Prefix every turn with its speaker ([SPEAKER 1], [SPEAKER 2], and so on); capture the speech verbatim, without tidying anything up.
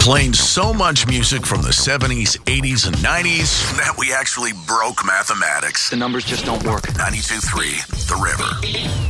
[SPEAKER 1] Playing so much music from the seventies, eighties, and nineties that we actually broke mathematics.
[SPEAKER 2] The numbers just don't work.
[SPEAKER 1] ninety-two point three The River.